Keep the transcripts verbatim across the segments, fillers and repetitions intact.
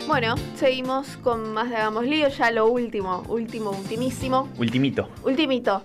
Bueno, seguimos con más de Hagamos Lío, ya lo último, último, ultimísimo. Ultimito. Ultimito.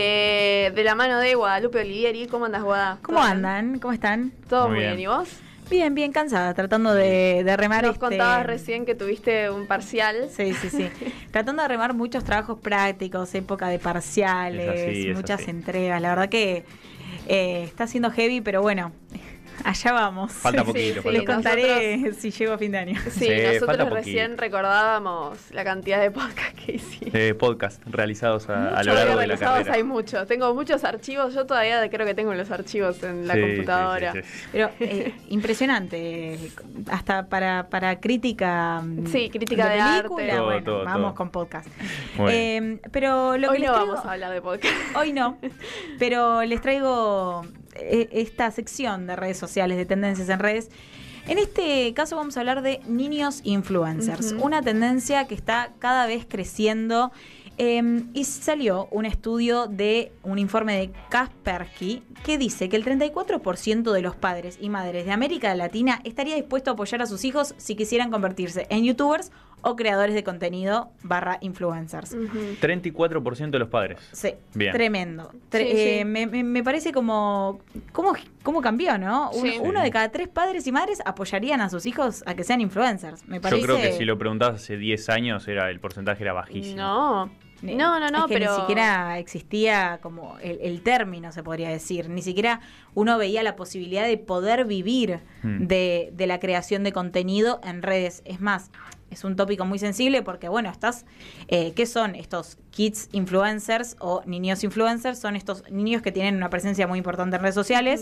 Eh, de la mano de Guadalupe Olivieri. ¿Cómo andas, Guada? ¿Cómo andan? ¿Cómo están? Todo Muy muy bien. bien. ¿Y vos? Bien, bien cansada, tratando de, de remar. Nos este... contabas recién que tuviste un parcial. Sí, sí, sí. Tratando de remar muchos trabajos prácticos, época de parciales, Es así, es muchas así. entregas. La verdad que eh, está siendo heavy, pero bueno, allá vamos. Falta Sí, poquito, sí, falta Les nosotros- contaré si llego a fin de año. Sí, Sí, nosotros falta recién poquito. recordábamos la cantidad de podcasts que hicimos. Eh, podcast realizados a, a Muchos lo largo de la realizados carrera. hay muchos. Tengo muchos archivos. Yo todavía creo que tengo los archivos en la Sí, computadora. sí, sí, sí. Pero eh, impresionante, hasta para, para crítica. Sí, crítica de película, arte. Todo, bueno, todo, vamos todo. con podcast. Bueno. Eh, pero lo Hoy que les no traigo- vamos a hablar de podcast. Hoy no, pero les traigo eh, esta sección de redes sociales, de tendencias en redes. En este caso vamos a hablar de niños influencers, Ujú. una tendencia que está cada vez creciendo. Eh, y salió un estudio de un informe de Kaspersky que dice que el treinta y cuatro por ciento de los padres y madres de América Latina estaría dispuesto a apoyar a sus hijos si quisieran convertirse en youtubers o creadores de contenido barra influencers. Ujú. treinta y cuatro por ciento de los padres. Sí, Bien. tremendo. Tre- Sí, sí. eh, Me, me- me parece como cómo, cómo cambió, ¿no? Un- Sí. Uno de cada tres padres y madres apoyarían a sus hijos a que sean influencers. Me parece. Yo creo que si lo preguntabas hace diez años, era el porcentaje era bajísimo. No. Ni- No, no, no, es que pero ni siquiera existía como el, el término, se podría decir. Ni siquiera uno veía la posibilidad de poder vivir Hmm. de, de la creación de contenido en redes. Es más, es un tópico muy sensible porque, bueno, estás... Eh, ¿Qué son estos kids influencers o niños influencers? Son estos niños que tienen una presencia muy importante en redes sociales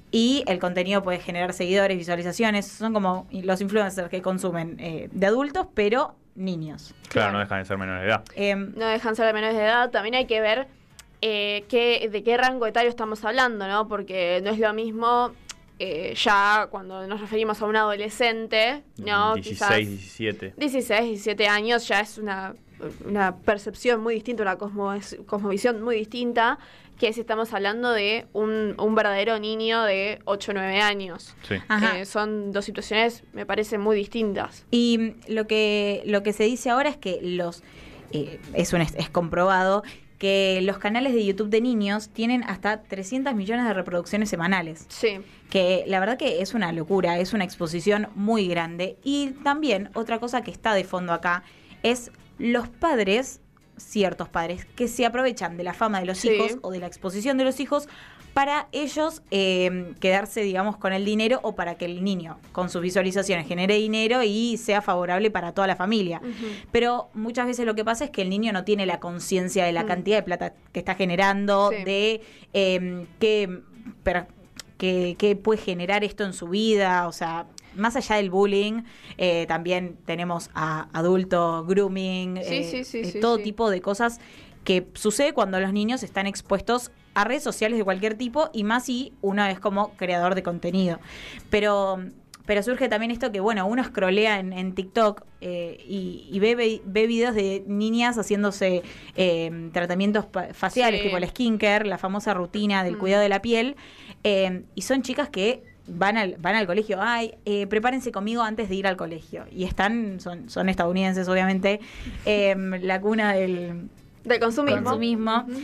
y el contenido puede generar seguidores, visualizaciones. Son como los influencers que consumen eh, de adultos, pero niños. Claro, Claro. no dejan de ser menores de edad. Em, no dejan ser de menores de edad. También hay que ver eh, qué, de qué rango etario estamos hablando, ¿no? Porque no es lo mismo eh, ya cuando nos referimos a un adolescente, ¿no? dieciséis, diecisiete. dieciséis, diecisiete años ya es una, una percepción muy distinta, una cosmo, cosmovisión muy distinta que si estamos hablando de un, un verdadero niño de ocho o nueve años. Sí. Ajá. Eh, son dos situaciones, me parecen muy distintas. Y lo que, lo que se dice ahora es que los eh, es, un, es comprobado que los canales de YouTube de niños tienen hasta trescientos millones de reproducciones semanales. Sí. Que la verdad que es una locura, es una exposición muy grande. Y también otra cosa que está de fondo acá es los padres, ciertos padres, que se aprovechan de la fama de los Sí. hijos o de la exposición de los hijos para ellos eh, quedarse, digamos, con el dinero o para que el niño, con sus visualizaciones, genere dinero y sea favorable para toda la familia. Ujú. Pero muchas veces lo que pasa es que el niño no tiene la conciencia de la Mm. cantidad de plata que está generando, Sí. de eh, qué, per- qué- qué puede generar esto en su vida, o sea... Más allá del bullying, eh, también tenemos a adulto grooming, Sí, eh, sí, sí, eh, sí, todo sí. tipo de cosas que sucede cuando los niños están expuestos a redes sociales de cualquier tipo y más si uno es como creador de contenido. Pero, pero surge también esto que, bueno, uno scrollea en, en TikTok eh, y, y ve, ve, ve videos de niñas haciéndose eh, tratamientos pa- faciales, Sí. tipo el skincare, la famosa rutina del Mm. cuidado de la piel, eh, y son chicas que van al, van al colegio, ay, eh, prepárense conmigo antes de ir al colegio. Y están, son, son estadounidenses, obviamente, eh, la cuna del Del consumismo. consumismo. Ujú.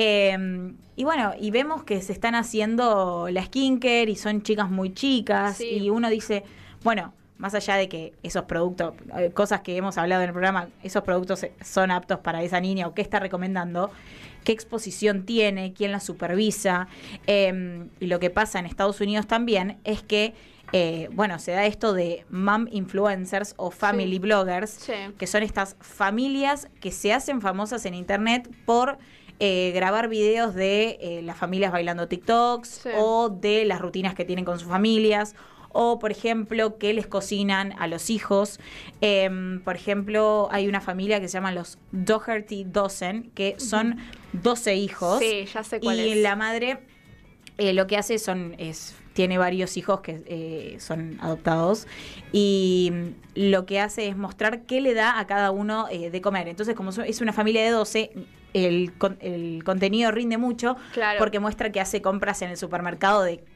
Eh, y bueno, y vemos que se están haciendo la skincare y son chicas muy chicas. Sí. Y uno dice, bueno, más allá de que esos productos, eh, cosas que hemos hablado en el programa, esos productos eh, son aptos para esa niña o qué está recomendando, qué exposición tiene, quién la supervisa. Eh, y lo que pasa en Estados Unidos también es que, eh, bueno, se da esto de mom influencers o family Sí. bloggers, Sí. que son estas familias que se hacen famosas en internet por eh, grabar videos de eh, las familias bailando TikToks Sí. o de las rutinas que tienen con sus familias o, por ejemplo, que les cocinan a los hijos. Eh, por ejemplo, hay una familia que se llama los Doherty Dozen, que son doce hijos. Sí, ya sé cuál y es. la madre eh, lo que hace son es tiene varios hijos que eh, son adoptados y mm, lo que hace es mostrar qué le da a cada uno eh, de comer. Entonces, como so- es una familia de doce, el, con- el contenido rinde mucho Claro. porque muestra que hace compras en el supermercado de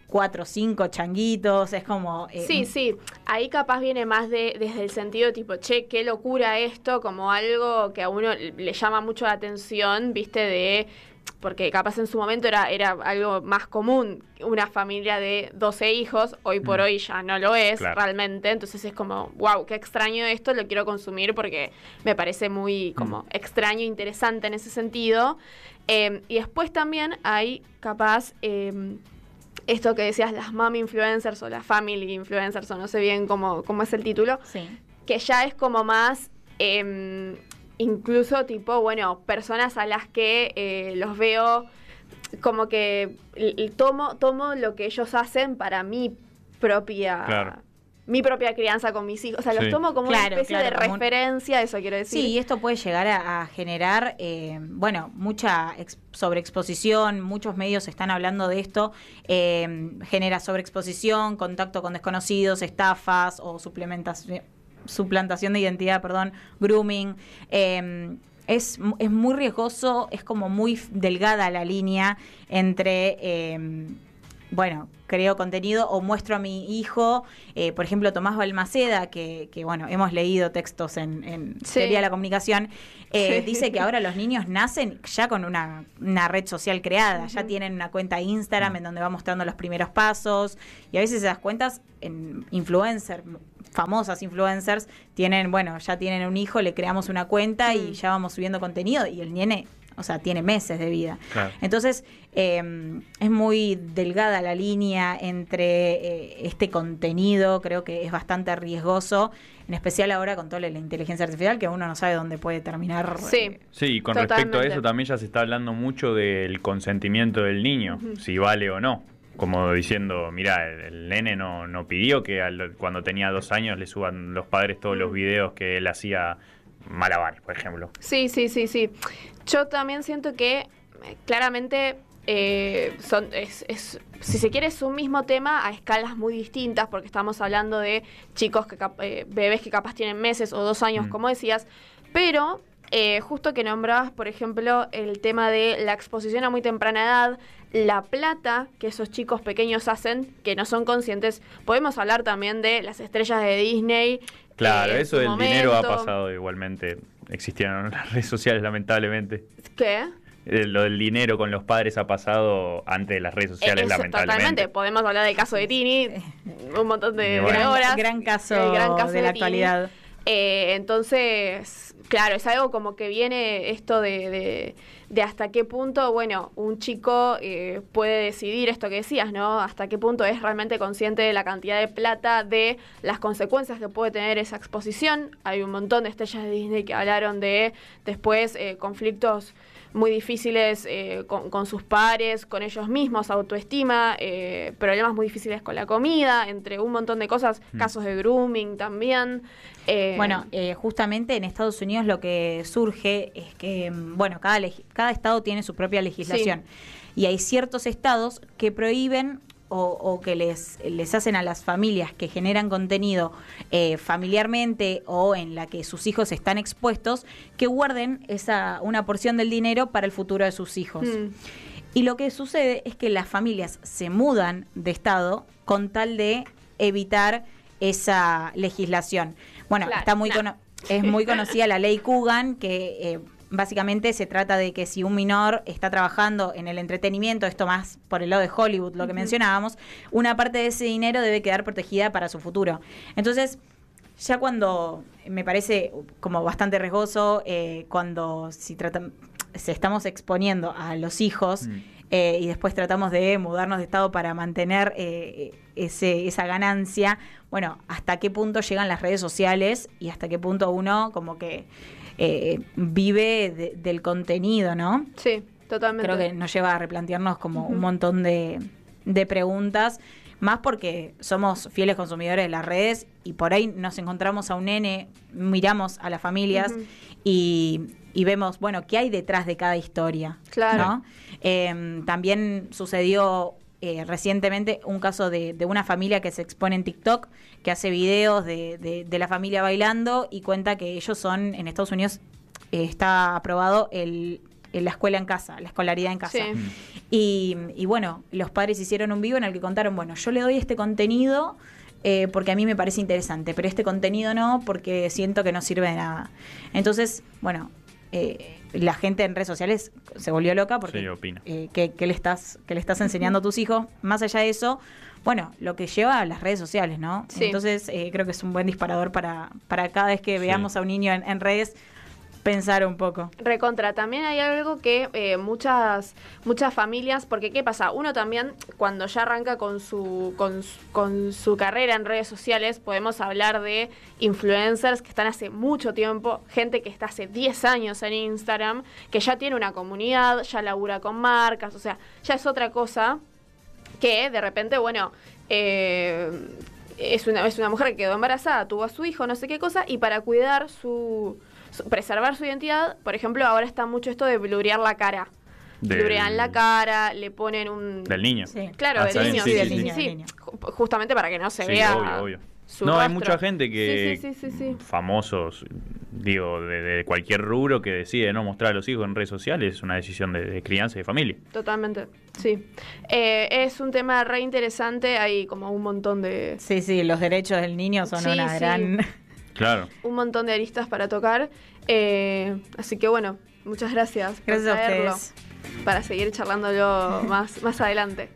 cuatro o cinco changuitos, es como... eh, Sí, sí, ahí capaz viene más de desde el sentido tipo, che, qué locura esto, como algo que a uno le llama mucho la atención, viste, de... Porque capaz en su momento era, era algo más común, una familia de doce hijos, hoy por Mm. hoy ya no lo es Claro. realmente, entonces es como, wow, qué extraño esto, lo quiero consumir porque me parece muy como Mm. extraño, interesante en ese sentido. Eh, y después también hay capaz... Eh, esto que decías, las mom influencers o las family influencers, o no sé bien cómo, cómo es el título, Sí. que ya es como más, eh, incluso tipo, bueno, personas a las que eh, los veo como que l- l- tomo, tomo lo que ellos hacen para mi propia... Claro. Mi propia crianza con mis hijos. O sea, los Sí. tomo como Claro, una especie claro, de como un- referencia, eso quiero decir. Sí, y esto puede llegar a, a generar, eh, bueno, mucha ex- sobreexposición, muchos medios están hablando de esto, eh, genera sobreexposición, contacto con desconocidos, estafas o suplementación, suplantación de identidad, perdón, grooming. Eh, es, mu- es muy riesgoso, es como muy f- delgada la línea entre... eh, bueno, creo contenido o muestro a mi hijo, eh, por ejemplo, Tomás Balmaceda, que, que bueno, hemos leído textos en, en Sí. Teoría de la Comunicación, eh, Sí. dice que ahora los niños nacen ya con una, una red social creada, ya Ujú. tienen una cuenta Instagram en donde va mostrando los primeros pasos, y a veces esas cuentas en influencers, famosas influencers, tienen, bueno, ya tienen un hijo, le creamos una cuenta y Mm. ya vamos subiendo contenido, y el nene, o sea, tiene meses de vida. Claro. Entonces, eh, es muy delgada la línea entre eh, este contenido, creo que es bastante riesgoso, en especial ahora con toda la, la inteligencia artificial, que uno no sabe dónde puede terminar. Sí. eh, Sí, y con respecto a Totalmente. eso también ya se está hablando mucho del consentimiento del niño, Ujú. si vale o no. Como diciendo, mira, el, el nene no, no pidió que al- cuando tenía dos años le suban los padres todos los Mm. videos que él hacía malabares, por ejemplo. Sí, sí, sí, sí. Yo también siento que eh, claramente eh, son, es, es, si se quiere, es un mismo tema a escalas muy distintas, porque estamos hablando de chicos, que cap- eh, bebés que capaz tienen meses o dos años, Mm. como decías, pero eh, justo que nombrabas, por ejemplo, el tema de la exposición a muy temprana edad, la plata que esos chicos pequeños hacen, que no son conscientes. Podemos hablar también de las estrellas de Disney. Claro, eh, en eso su del dinero ha momento. pasado igualmente. Existieron en las redes sociales, lamentablemente. ¿Qué? Eh, Lo del dinero con los padres ha pasado antes de las redes sociales, Eso, lamentablemente. totalmente. Podemos hablar del caso de Tini, un montón de, Y de bueno. horas. gran caso, El gran caso de la Tini. actualidad. Eh, entonces, claro, es algo como que viene esto de, de, de hasta qué punto, bueno, un chico eh, puede decidir esto que decías, ¿no? Hasta qué punto es realmente consciente de la cantidad de plata, de las consecuencias que puede tener esa exposición. Hay un montón de estrellas de Disney que hablaron de después eh, conflictos muy difíciles eh, con, con sus pares, con ellos mismos, autoestima, eh, problemas muy difíciles con la comida, entre un montón de cosas, Mm. casos de grooming también. eh, Bueno, eh, justamente en Estados Unidos lo que surge es que, mm, bueno, cada, leg- cada estado tiene su propia legislación. Y hay ciertos estados que prohíben o, o que les, les hacen a las familias que generan contenido eh, familiarmente o en la que sus hijos están expuestos, que guarden esa una porción del dinero para el futuro de sus hijos. mm, Y lo que sucede es que las familias se mudan de estado con tal de evitar esa legislación. Bueno, Claro, está muy nah. cono- es muy conocida la ley Coogan, que eh, básicamente se trata de que si un menor está trabajando en el entretenimiento, esto más por el lado de Hollywood, lo que Ujú. mencionábamos, una parte de ese dinero debe quedar protegida para su futuro. Entonces, ya cuando me parece como bastante riesgoso, eh, cuando si tratan, se estamos exponiendo a los hijos Mm. eh, y después tratamos de mudarnos de estado para mantener eh, ese, esa ganancia, bueno, hasta qué punto llegan las redes sociales y hasta qué punto uno como que eh, vive de- del contenido, ¿no? sí, totalmente. Creo que nos lleva a replantearnos como Ujú. un montón de, de preguntas, más porque somos fieles consumidores de las redes y por ahí nos encontramos a un nene, miramos a las familias Ujú. y, y vemos, bueno, qué hay detrás de cada historia. Claro. ¿no? Eh, también sucedió eh, recientemente un caso de, de una familia que se expone en TikTok, que hace videos de, de, de la familia bailando y cuenta que ellos son, en Estados Unidos eh, está aprobado el eh, la escuela en casa, la escolaridad en casa. Sí. Y, y bueno, los padres hicieron un vivo en el que contaron, bueno, yo le doy este contenido eh, porque a mí me parece interesante, pero este contenido no, porque siento que no sirve de nada. Entonces, bueno, eh, la gente en redes sociales se volvió loca porque Sí, opina. eh, ¿qué, qué le estás, qué le estás enseñando a tus hijos? Más allá de eso, bueno, lo que lleva a las redes sociales, ¿no? Sí. Entonces, eh, creo que es un buen disparador para, para cada vez que Sí. veamos a un niño en, en redes, pensar un poco. Recontra, también hay algo que eh, muchas muchas familias, porque ¿qué pasa? Uno también, cuando ya arranca con su, con, su- con su carrera en redes sociales, podemos hablar de influencers que están hace mucho tiempo, gente que está hace diez años en Instagram, que ya tiene una comunidad, ya labura con marcas, o sea, ya es otra cosa que de repente, bueno, eh, es, una, es una mujer que quedó embarazada, tuvo a su hijo, no sé qué cosa, y para cuidar su, su- preservar su identidad, por ejemplo, ahora está mucho esto de blurear la cara. Del- Blurean la cara, le ponen un... Del niño. Sí. Claro, Ah, del está bien, niño, sí, sí, sí, sí, sí. sí, Del sí. niño. Ju- Justamente para que no se Sí, vea obvio, obvio. su No, hay rostro. mucha gente que, Sí, sí, sí, sí, sí. famosos, digo, de, de cualquier rubro que decide no mostrar a los hijos en redes sociales, es una decisión de, de crianza y de familia. Totalmente, sí. Eh, es un tema re interesante, hay como un montón de... Sí, sí, los derechos del niño son Sí, una sí. gran... Claro. un montón de aristas para tocar. Eh, así que bueno, muchas gracias por Gracias a traerlo, ustedes. para seguir charlándolo más, más adelante.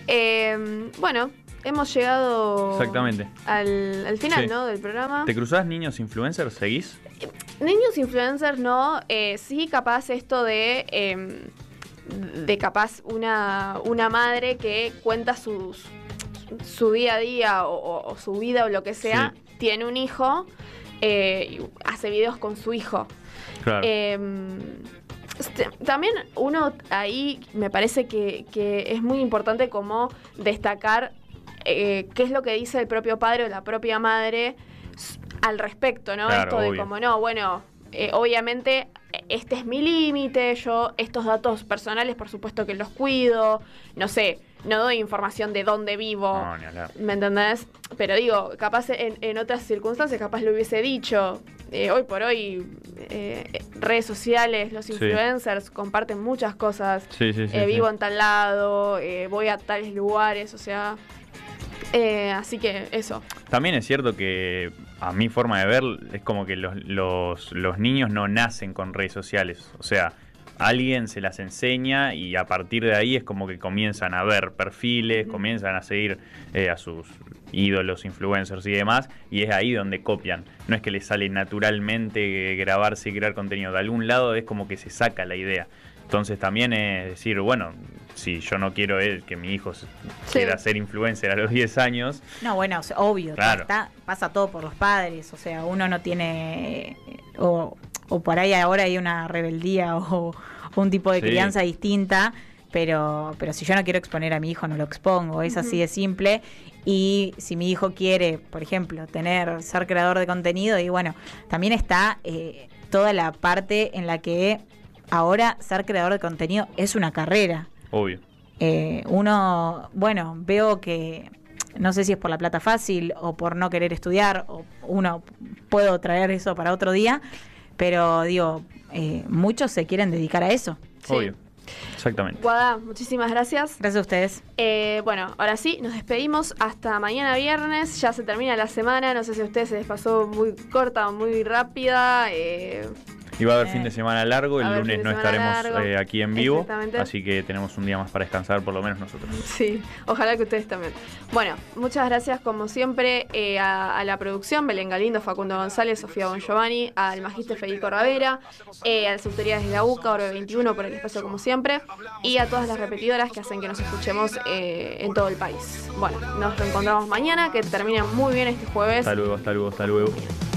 Eh, bueno, hemos llegado Exactamente. al, al final, Sí. ¿no? Del programa. ¿Te cruzás niños influencers? ¿Seguís? Niños influencers no, eh, sí capaz esto de, eh, de capaz una, una madre que cuenta sus, su día a día o, o- o su vida o lo que sea, Sí. tiene un hijo, eh, y hace videos con su hijo. Claro. Eh, este, también uno ahí me parece que, que es muy importante como destacar eh, qué es lo que dice el propio padre o la propia madre s- al respecto, ¿no? Claro, Esto de obvio. como, no, bueno, eh, obviamente eh, este es mi límite, yo estos datos personales por supuesto que los cuido, no sé, no doy información de dónde vivo. No, ni hablar. ¿Me entendés? Pero digo, capaz en, en otras circunstancias, capaz lo hubiese dicho. Eh, hoy por hoy, eh, redes sociales, los Sí. influencers comparten muchas cosas. Sí, sí, sí. Eh, sí. vivo en tal lado, eh, voy a tales lugares, o sea. eh, así que eso. También es cierto que a mi forma de ver es como que los, los, los niños no nacen con redes sociales. O sea, alguien se las enseña y a partir de ahí es como que comienzan a ver perfiles, Ujú. comienzan a seguir eh, a sus ídolos, influencers y demás, y es ahí donde copian. No es que les sale naturalmente grabarse y crear contenido. De algún lado es como que se saca la idea. Entonces también es decir, bueno, si yo no quiero eh, que mi hijo se- Sí. quiera ser influencer a los diez años, No, bueno, o sea, obvio, Claro. está, pasa todo por los padres, o sea, uno no tiene, o, o por ahí ahora hay una rebeldía o, o un tipo de Sí. crianza distinta, pero, pero si yo no quiero exponer a mi hijo, no lo expongo, es así Ujú. de simple. Y si mi hijo quiere, por ejemplo, tener, ser creador de contenido, y bueno, también está eh, toda la parte en la que ahora ser creador de contenido es una carrera. obvio. Eh, uno, bueno, veo que no sé si es por la plata fácil o por no querer estudiar, o uno puedo traer eso para otro día, pero digo, eh, muchos se quieren dedicar a eso. Sí. Obvio. Exactamente. Guada, muchísimas gracias. Gracias a ustedes. Eh, bueno, ahora sí, nos despedimos hasta mañana viernes. Ya se termina la semana. No sé si a ustedes se les pasó muy corta o muy rápida. Eh, Y va a haber Eh, fin de semana largo, va a el haber lunes fin no de semana estaremos largo. eh, aquí en vivo, Exactamente. así que tenemos un día más para descansar, por lo menos nosotros. Sí, ojalá que ustedes también. Bueno, muchas gracias como siempre eh, a, a la producción, Belén Galindo, Facundo González, Sofía Bongiovanni, al magíster Federico Ravera, eh, a las autoridades de la UCA, Orbe veintiuno por el espacio como siempre, y a todas las repetidoras que hacen que nos escuchemos eh, en todo el país. Bueno, nos reencontramos mañana, que termina muy bien este jueves. Hasta luego, hasta luego, hasta luego.